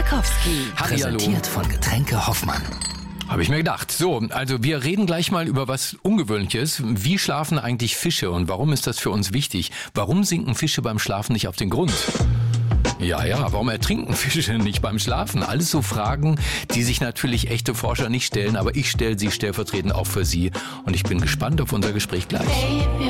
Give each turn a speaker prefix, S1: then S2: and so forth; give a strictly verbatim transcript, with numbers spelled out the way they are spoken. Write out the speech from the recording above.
S1: Glakowski.
S2: Hallihallo.
S1: Präsentiert von Getränke Hoffmann.
S2: Habe ich mir gedacht. So, also wir reden gleich mal über was Ungewöhnliches. Wie schlafen eigentlich Fische und warum ist das für uns wichtig? Warum sinken Fische beim Schlafen nicht auf den Grund? Ja, ja, warum ertrinken Fische nicht beim Schlafen? Alles so Fragen, die sich natürlich echte Forscher nicht stellen, aber ich stelle sie stellvertretend auch für Sie. Und ich bin gespannt auf unser Gespräch gleich.